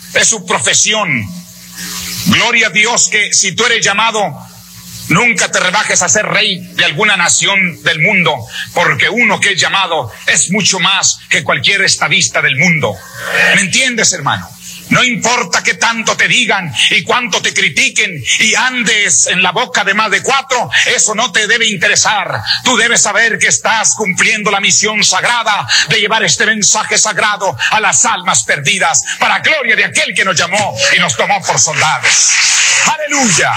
es su profesión. Gloria a Dios que si tú eres llamado, nunca te rebajes a ser rey de alguna nación del mundo, porque uno que es llamado es mucho más que cualquier estadista del mundo. ¿Me entiendes, hermano? No importa qué tanto te digan y cuánto te critiquen y andes en la boca de más de 4, eso no te debe interesar. Tú debes saber que estás cumpliendo la misión sagrada de llevar este mensaje sagrado a las almas perdidas, para gloria de aquel que nos llamó y nos tomó por soldados. ¡Aleluya!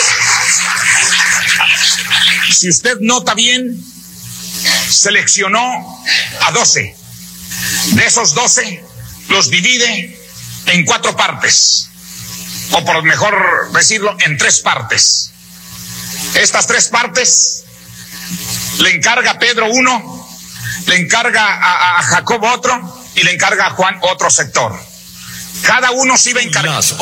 Si usted nota bien, seleccionó a 12. De esos 12, los divide en 4 partes, o por mejor decirlo, en 3 partes. Estas 3 partes le encarga a Pedro uno, le encarga a Jacobo otro y le encarga a Juan otro sector. Cada uno se iba a encargar. Las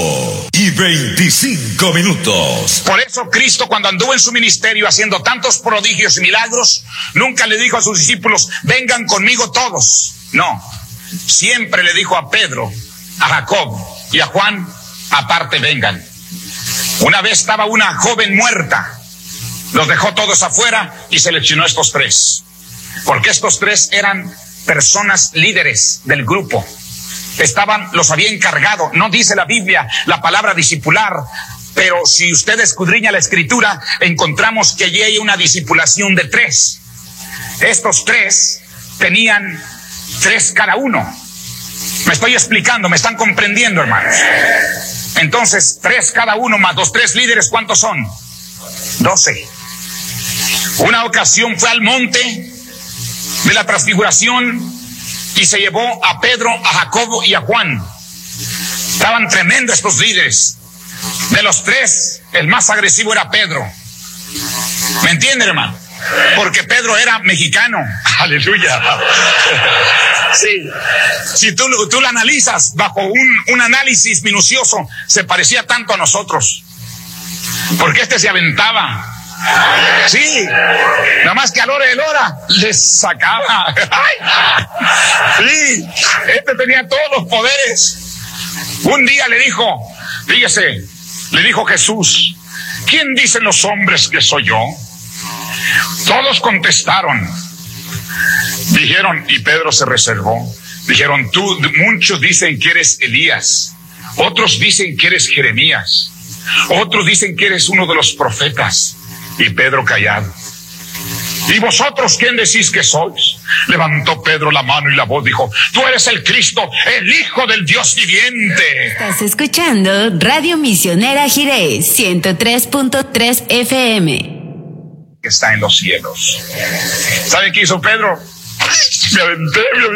8:25. Por eso Cristo, cuando anduvo en su ministerio haciendo tantos prodigios y milagros, nunca le dijo a sus discípulos, vengan conmigo todos. No, siempre le dijo a Pedro, a Jacob y a Juan, aparte vengan. Una vez estaba una joven muerta, los dejó todos afuera y seleccionó estos 3, porque estos 3 eran personas líderes del grupo. Los había encargado. No dice la Biblia la palabra discipular, pero si usted escudriña la escritura, encontramos que allí hay una discipulación de 3. Estos 3 tenían 3 cada uno. Me estoy explicando, me están comprendiendo, hermanos. Entonces, 3 cada uno más los 3 líderes, ¿cuántos son? 12. Una ocasión fue al monte de la transfiguración y se llevó a Pedro, a Jacobo y a Juan. Estaban tremendos estos líderes. De los 3, el más agresivo era Pedro. ¿Me entienden, hermano? Porque Pedro era mexicano. Aleluya. Sí. Si tú lo analizas bajo un análisis minucioso, se parecía tanto a nosotros. Porque este se aventaba. Sí, nada más que a la hora de la hora les sacaba. Sí, este tenía todos los poderes. Un día le dijo, fíjese, le dijo Jesús, ¿quién dicen los hombres que soy yo? Todos contestaron. Dijeron, y Pedro se reservó. Dijeron, muchos dicen que eres Elías, otros dicen que eres Jeremías, otros dicen que eres uno de los profetas. Y Pedro callado. ¿Y vosotros quién decís que sois? Levantó Pedro la mano y la voz dijo, tú eres el Cristo, el Hijo del Dios viviente. Estás escuchando Radio Misionera Jiré, 103.3 FM. Que está en los cielos. ¿Sabe qué hizo Pedro? Me aventé.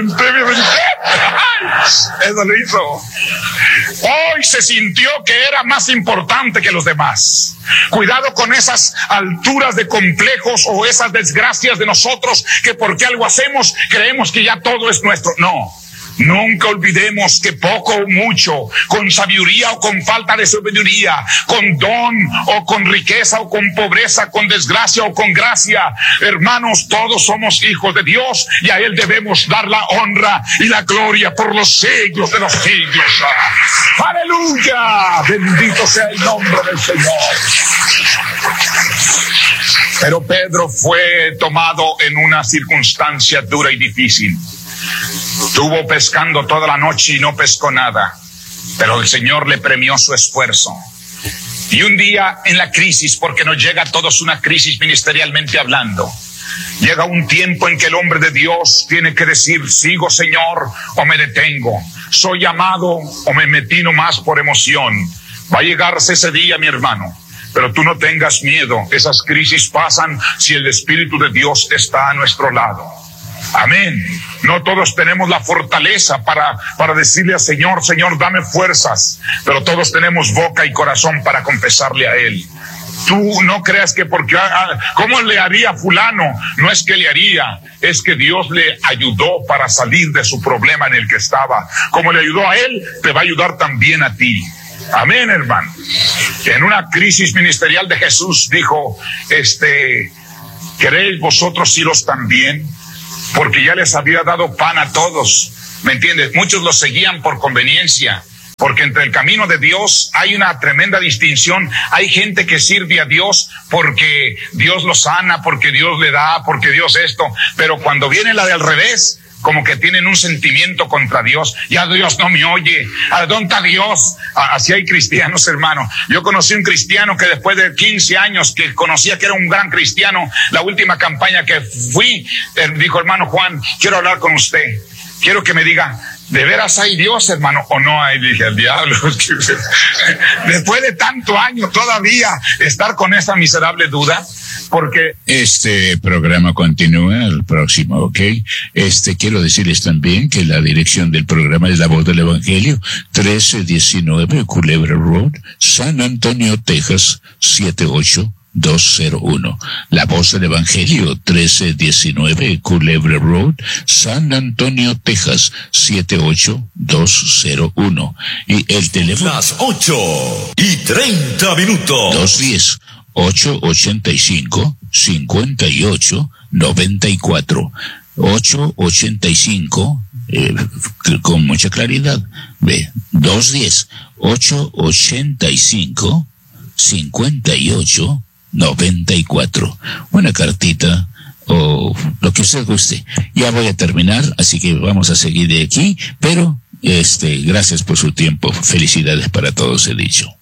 Eso lo hizo. Hoy se sintió que era más importante que los demás. Cuidado con esas alturas de complejos o esas desgracias de nosotros que porque algo hacemos creemos que ya todo es nuestro. No. Nunca olvidemos que poco o mucho, con sabiduría o con falta de sabiduría, con don o con riqueza o con pobreza, con desgracia o con gracia, hermanos, todos somos hijos de Dios y a Él debemos dar la honra y la gloria por los siglos de los siglos. ¡Aleluya! Bendito sea el nombre del Señor. Pero Pedro fue tomado en una circunstancia dura y difícil. Estuvo pescando toda la noche y no pescó nada, pero el Señor le premió su esfuerzo. Y un día en la crisis, porque nos llega a todos una crisis ministerialmente hablando, llega un tiempo en que el hombre de Dios tiene que decir, sigo Señor o me detengo, soy llamado o me metí nomás por emoción. Va a llegarse ese día, mi hermano, pero tú no tengas miedo, esas crisis pasan si el Espíritu de Dios está a nuestro lado. Amén. No todos tenemos la fortaleza para decirle al Señor, Señor, dame fuerzas, pero todos tenemos boca y corazón para confesarle a Él. Tú no creas que porque, ¿cómo le haría fulano? No es que le haría, es que Dios le ayudó para salir de su problema en el que estaba. Como le ayudó a él, te va a ayudar también a ti. Amén, hermano. En una crisis ministerial de Jesús dijo, ¿queréis vosotros iros también? Porque ya les había dado pan a todos, ¿me entiendes? Muchos los seguían por conveniencia, Porque entre el camino de Dios hay una tremenda distinción. Hay gente que sirve a Dios porque Dios lo sana, porque Dios le da, porque Dios esto. Pero cuando viene la del revés, como que tienen un sentimiento contra Dios. Ya Dios no me oye. ¿A dónde está Dios? Así hay cristianos, hermano. Yo conocí un cristiano que después de 15 años que conocía que era un gran cristiano, la última campaña que fui, dijo: hermano Juan, quiero hablar con usted. Quiero que me diga, ¿de veras hay Dios, hermano, o no hay? Dije, al diablo. Después de tanto año todavía estar con esa miserable duda. Porque este programa continúa el próximo, ¿ok? Quiero decirles también que la dirección del programa es La Voz del Evangelio, 1319 Culebra Road, San Antonio, Texas, 78201. La Voz del Evangelio, 1319 Culebra Road, San Antonio, Texas, 78201. Y el teléfono... Las 8:30. 210-885-5894. 885, con mucha claridad. Ve, 210-885-5894. Una cartita o lo que usted guste. Ya voy a terminar, así que vamos a seguir de aquí, pero gracias por su tiempo. Felicidades para todos, he dicho.